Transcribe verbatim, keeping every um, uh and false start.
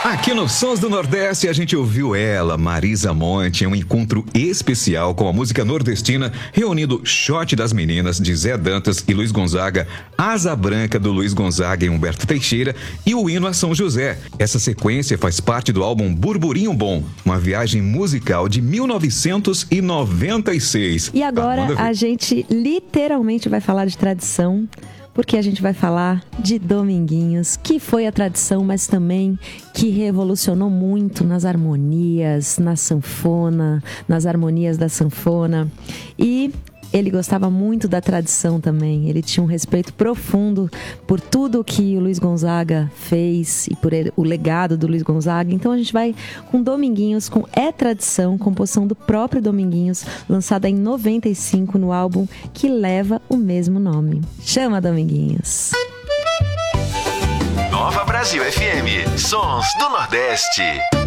Aqui no Sons do Nordeste a gente ouviu ela, Marisa Monte, em um encontro especial com a música nordestina, reunindo Shot das Meninas, de Zé Dantas e Luiz Gonzaga, Asa Branca, do Luiz Gonzaga e Humberto Teixeira, e o hino a São José. Essa sequência faz parte do álbum Burburinho Bom, uma viagem musical de mil novecentos e noventa e seis. E agora ah, a gente literalmente vai falar de tradição, porque a gente vai falar de Dominguinhos, que foi a tradição, mas também que revolucionou muito nas harmonias, na sanfona, nas harmonias da sanfona. E ele gostava muito da tradição também. Ele tinha um respeito profundo por tudo que o Luiz Gonzaga fez e por ele, o legado do Luiz Gonzaga. Então a gente vai com Dominguinhos, com É Tradição, composição do próprio Dominguinhos, lançada em noventa e cinco no álbum que leva o mesmo nome. Chama, Dominguinhos. Nova Brasil F M, Sons do Nordeste.